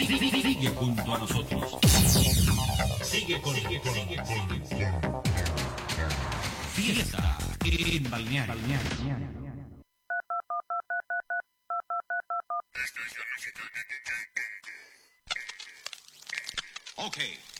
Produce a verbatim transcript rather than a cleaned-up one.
Sigue junto a nosotros. Sigue con, sigue con, sigue con. Fiesta en Balneario. Okay.